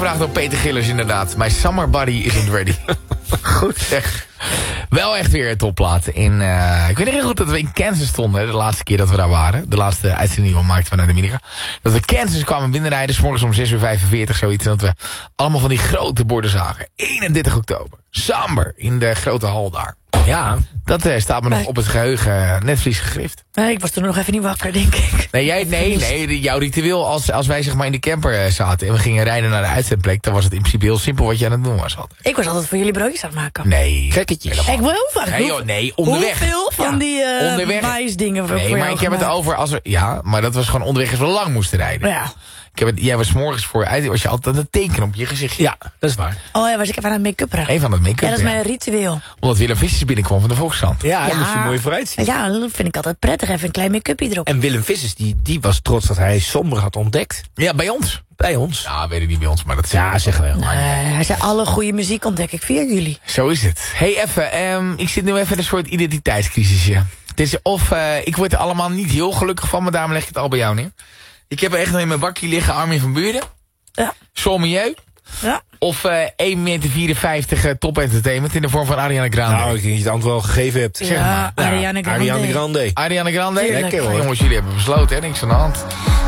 aangevraagd door Peter Gillers inderdaad. My summer body isn't ready. Goed zeg. Wel echt weer een topplaat. Ik weet nog heel goed dat we in Kansas stonden. De laatste keer dat we daar waren. De laatste uitzending die we maakten vanuit Amerika. Dat we Kansas kwamen binnenrijden. 's morgens om 6:45 zoiets. En dat we allemaal van die grote borden zagen. 31 oktober. Samber. In de grote hal daar. Ja, dat staat me nog op het geheugen netvlies gegrift. Nee, ik was toen nog even niet wakker, denk ik. Nee, jouw ritueel als wij zeg maar in de camper zaten en we gingen rijden naar de uitzendplek, dan was het in principe heel simpel wat je aan het doen was altijd. Ik was altijd voor jullie broodjes aan het maken. Nee, gekketjes. Ik wil heel vaak. Nee, onderweg. Hoeveel van die maïsdingen voor jou maar ik heb het over als maar dat was gewoon onderweg als we lang moesten rijden. Ja. Jij was 's morgens was je altijd een teken op je gezichtje. Ja, dat is waar. Oh ja, was ik even aan het make-up raken. Even aan het make-up. Ja, dat is mijn ritueel. Omdat Willem Vissers binnenkwam van de Volkskrant. Ja, daar moest je mooi vooruit zien. Ja, dat vind ik altijd prettig. Even een klein make-upje erop. En Willem Vissers, die was trots dat hij somber had ontdekt. Ja, bij ons. Bij ons. Ja, weet ik niet bij ons, maar dat zeggen we wel. Hij zei, alle goede muziek ontdek ik via jullie. Zo is het. Hey, even, ik zit nu even in een soort identiteitscrisisje. Het is ik word er allemaal niet heel gelukkig van, maar daarom leg ik het al bij jou neer. Ik heb er echt nog in mijn bakje liggen Armin van Buuren. Ja. Sol Milieu. Ja. Of 1,54 meter top entertainment in de vorm van Ariana Grande. Nou, ik denk dat je het antwoord wel gegeven hebt. Ja, Ariana Grande. Ariana Grande. Ariana Grande? Lekker hoor. Jongens, jullie hebben besloten, hè? Niks aan de hand.